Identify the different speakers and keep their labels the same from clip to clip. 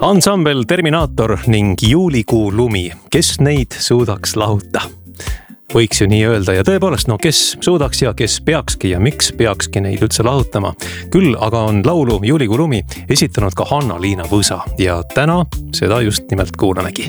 Speaker 1: Ansambel Terminaator ning Juulikuu lumi, kes neid suudaks lahuta? Võiks ju nii öelda ja tõepoolest, kes suudaks ja kes peakski ja miks peakski neid üldse lahutama. Küll aga on laulu Juulikuu lumi esitanud ka Hanna-Liina Võsa ja täna seda just nimelt kuulamegi.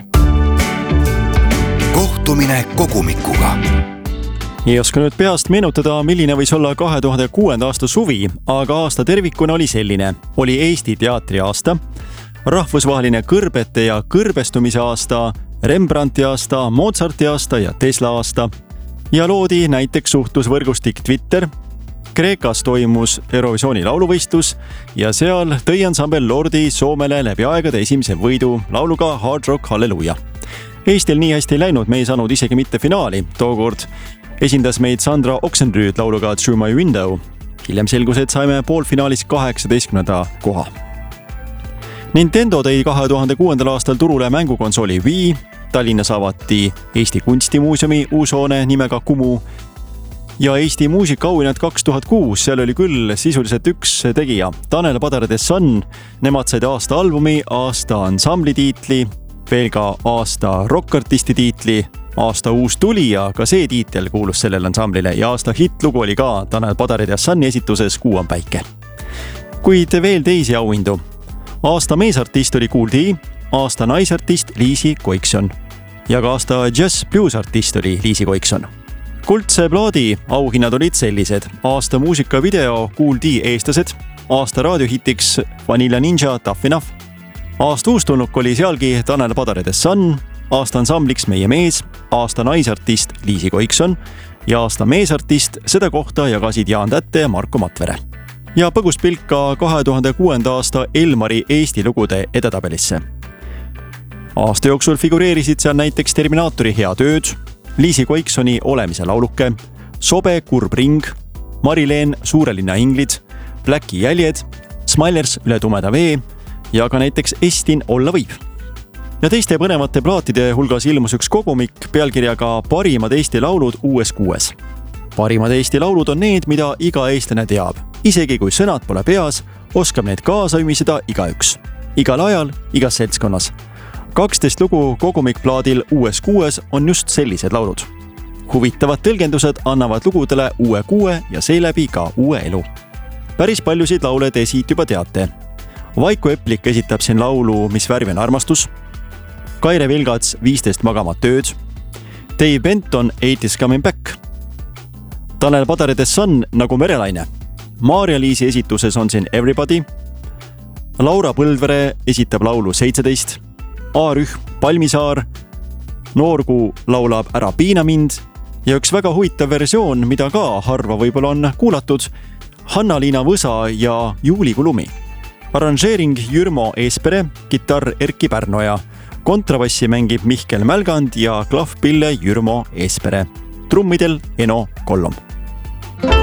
Speaker 2: Kohtumine kogumikuga.
Speaker 3: Ei oska nüüd peast meenutada, milline võis olla 2006. aasta suvi, aga aasta tervikuna oli selline. Oli Eesti teatri aasta, rahvusvaheline kõrbete ja kõrbestumise aasta, Rembrandti aasta, Mozarti aasta ja Tesla aasta. Ja loodi näiteks suhtlusvõrgustik Twitter. Kreekas toimus Eurovisiooni lauluvõistlus ja seal tõi ansambel Lordi Soomele läbi aegade esimese võidu lauluga Hard Rock Halleluja. Eestil nii hästi ei läinud, me ei saanud isegi mitte finaali. Tookord esindas meid Sandra Oksenrüüd lauluga Through My Window. Hiljem selgus, et saime poolfinaalis 18. koha. Nintendo tõi 2006. aastal turule mängukonsooli Wii. Tallinnas avati Eesti Kunstimuuseumi uus hoone nimega Kumu ja Eesti muusikaauhinnad 2006. Seal oli küll sisuliselt üks tegija, Tanel Padar The Sun. Nemad said aasta albumi, aasta ansambli tiitli, veel ka aasta rockartisti tiitli, aasta uus tulija, ka see tiitel kuulus sellele ansamblile ja aasta hitlugu oli ka Tanel Padar The Suni esituses Kuu on päike. Kuid veel teisi auhindu. Aasta meesartist oli Kool D, aasta naisartist Liisi Koikson ja ka aasta jazz blues artist oli Liisi Koikson. Kuldse plaadi auhinnad olid sellised. Aasta muusikavideo Kool D eestlased, aasta raadiohitiks Vanilla Ninja Tough Enough, aasta uustulnuk oli sealgi Tanel Padar The Sun, aasta ansambliks Meie mees, aasta naisartist Liisi Koikson ja aasta meesartist, seda kohta jagasid Jaan Tätte ja Marko Matvere. Ja põgust pilk ka 2006. aasta Elmari Eesti lugude edetabelisse. Aasta jooksul figureerisid seal näiteks Terminaatori Hea tööd, Liisi Koiksoni Olemise lauluke, Sobe kurb ring, Marileen Suurelinna inglid, Blacki jäljed, Smilers Üle tumeda vee ja ka näiteks Estin olla võib. Ja teiste põnevate plaatide hulgas ilmus üks kogumik pealkirjaga Parimad Eesti laulud uues kuues. Parimad Eesti laulud on need, mida iga eestlane teab. Isegi kui sõnad pole peas, oskab need kaasa ümiseda igaüks. Igal ajal, igas seltskonnas. 12 lugu kogumikplaadil uues kuues on just sellised laulud. Huvitavad tõlgendused annavad lugudele uue kuue ja seeläbi ka uue elu. Päris paljusid laule te siit juba teate. Vaiko Eplik esitab siin laulu Mis värvi on armastus, Kaire Vilgats 15 magamat tööd, Dave Benton 80's coming back, Tanel Padar The Sun Nagu merelaine, Maarja-Liisi esituses on siin Everybody, Laura Põldvere esitab laulu 17, A-rühm Palmisaar, Noorkuu laulab Ära piina mind ja üks väga huvitav versioon, mida ka harva võib-olla on kuulatud, Hanna-Liina Võsa ja Juulikuu lumi. Arranžeering Jürmo Eespere, kitarr Erki Pärnoja, kontrabassi mängib Mihkel Mälgand ja klahvpille Jürmo Eespere. Trummidel Eno Kollom.